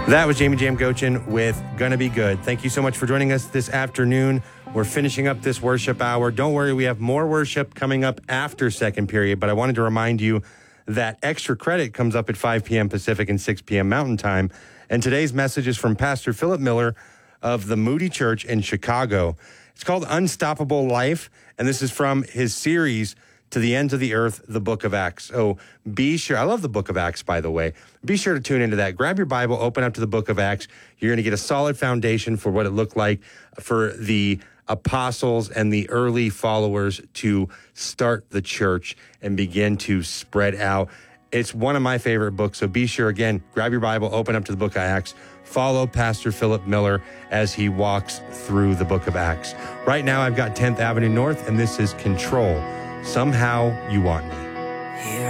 That was Jamie Jam Gochin with Gonna Be Good. Thank you so much for joining us this afternoon. We're finishing up this worship hour. Don't worry, we have more worship coming up after second period, but I wanted to remind you that extra credit comes up at 5 p.m. Pacific and 6 p.m. Mountain Time. And today's message is from Pastor Philip Miller of the Moody Church in Chicago. It's called Unstoppable Life, and this is from his series, To the Ends of the Earth, the Book of Acts. So be sure, I love the Book of Acts, by the way. Be sure to tune into that. Grab your Bible, open up to the Book of Acts. You're going to get a solid foundation for what it looked like for the apostles and the early followers to start the church and begin to spread out. It's one of my favorite books, so be sure, again, grab your Bible, open up to the Book of Acts, follow Pastor Philip Miller as he walks through the Book of Acts. Right now, I've got 10th Avenue North, and this is Control. Somehow You Want Me.